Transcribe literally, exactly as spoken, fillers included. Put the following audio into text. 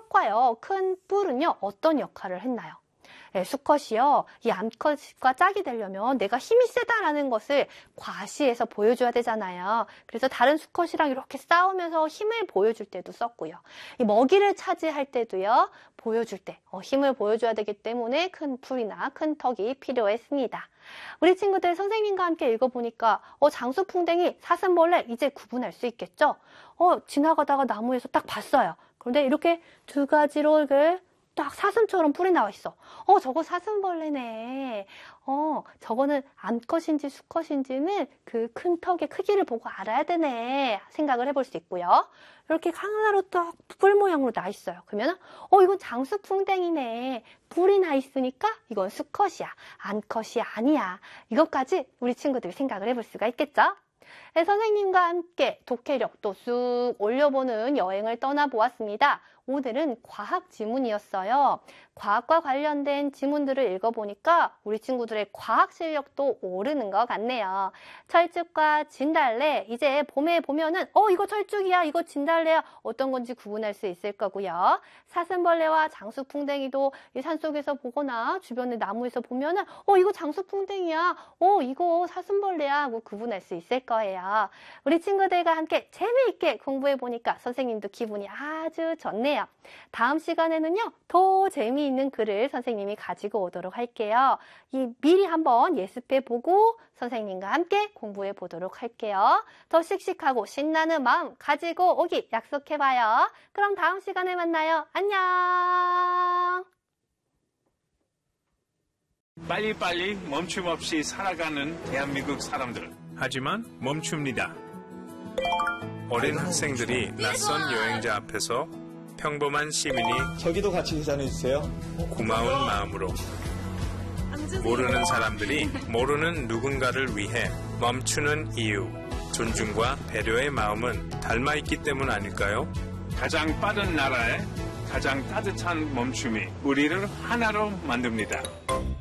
턱과요, 큰 뿔은요, 어떤 역할을 했나요? 네, 수컷이요, 이 암컷과 짝이 되려면 내가 힘이 세다라는 것을 과시해서 보여줘야 되잖아요. 그래서 다른 수컷이랑 이렇게 싸우면서 힘을 보여줄 때도 썼고요. 이 먹이를 차지할 때도요, 보여줄 때 어, 힘을 보여줘야 되기 때문에 큰 뿔이나 큰 턱이 필요했습니다. 우리 친구들 선생님과 함께 읽어보니까 어, 장수풍뎅이, 사슴벌레 이제 구분할 수 있겠죠? 어, 지나가다가 나무에서 딱 봤어요. 그런데 이렇게 두 가지로 이렇게 딱 사슴처럼 뿔이 나와 있어. 어, 저거 사슴벌레네. 어, 저거는 암컷인지 수컷인지는 그 큰 턱의 크기를 보고 알아야 되네. 생각을 해볼 수 있고요. 이렇게 하나로 딱 뿔 모양으로 나 있어요. 그러면 어, 이건 장수풍뎅이네. 뿔이 나 있으니까 이건 수컷이야. 암컷이 아니야. 이것까지 우리 친구들이 생각을 해볼 수가 있겠죠? 네, 선생님과 함께 독해력도 쑥 올려보는 여행을 떠나보았습니다. 오늘은 과학 지문이었어요. 과학과 관련된 지문들을 읽어보니까 우리 친구들의 과학 실력도 오르는 것 같네요. 철쭉과 진달래, 이제 봄에 보면은 어 이거 철쭉이야, 이거 진달래야, 어떤 건지 구분할 수 있을 거고요. 사슴벌레와 장수풍뎅이도 이 산속에서 보거나 주변의 나무에서 보면은 어 이거 장수풍뎅이야, 어 이거 사슴벌레야 하고 구분할 수 있을 거예요. 우리 친구들과 함께 재미있게 공부해보니까 선생님도 기분이 아주 좋네요. 다음 시간에는요, 더 재미있는 글을 선생님이 가지고 오도록 할게요. 이 미리 한번 예습해보고 선생님과 함께 공부해 보도록 할게요. 더 씩씩하고 신나는 마음 가지고 오기 약속해봐요. 그럼 다음 시간에 만나요. 안녕. 빨리빨리 멈춤 없이 살아가는 대한민국 사람들. 하지만 멈춥니다. 어린 학생들이 낯선 여행자 앞에서 평범한 시민이 저기도 같이 인사해주세요. 고마운 마음으로, 모르는 사람들이 모르는 누군가를 위해 멈추는 이유, 존중과 배려의 마음은 닮아있기 때문 아닐까요? 가장 빠른 나라에 가장 따뜻한 멈춤이 우리를 하나로 만듭니다.